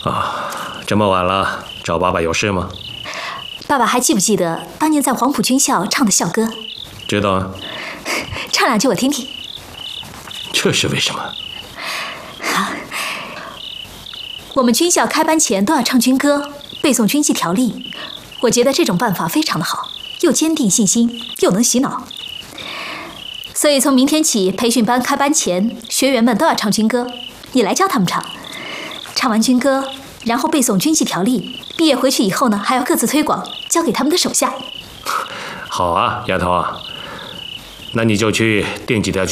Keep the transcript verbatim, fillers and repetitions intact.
啊，这么晚了，找爸爸有事吗？ 爸爸还记不记得当年在黄埔军校唱的校歌？ 知道啊。 唱两句我听听。 这是为什么？ 好，我们军校开班前都要唱军歌，背诵军纪条例。我觉得这种办法非常的好，又坚定信心，又能洗脑。所以从明天起，培训班开班前，学员们都要唱军歌，你来教他们唱。唱完军歌，然后背诵军纪条例。毕业回去以后呢，还要各自推广，交给他们的手下。 好啊，丫头啊，那你就去定几条军